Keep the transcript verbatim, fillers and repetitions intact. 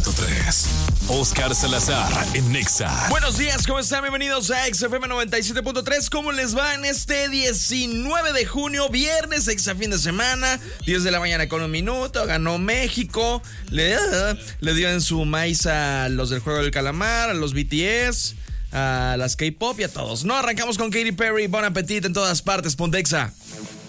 punto tres. Oscar Salazar en Nexa. Buenos días, ¿cómo están? Bienvenidos a X F M noventa y siete punto tres. ¿Cómo les va en este diecinueve de junio, viernes, exa fin de semana? diez de la mañana con un minuto, ganó México. Le, le dio en su maíz a los del Juego del Calamar, a los B T S, a las K-pop y a todos. No, arrancamos con Katy Perry, Bon Appetit en todas partes, Pontexa.